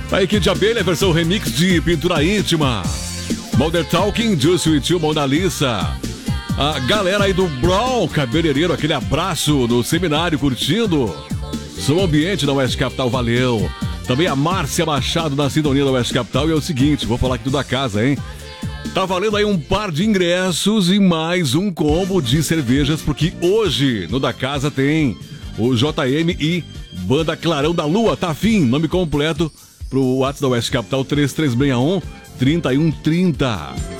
Aí Kid Abelha, versão remix de Pintura Íntima. Mother Talking, Juicy with You, Mona Lisa. A galera aí do Brown, cabeleireiro, aquele abraço no seminário, curtindo. Som ambiente da Oeste Capital, valeu. Também a Márcia Machado na sintonia da Oeste Capital. E é o seguinte, vou falar aqui tudo da casa, hein? Tá valendo aí um par de ingressos e mais um combo de cervejas, porque hoje no da casa tem o JM e Banda Clarão da Lua, tá afim? Nome completo pro WhatsApp da Oeste Capital, 3361 3130.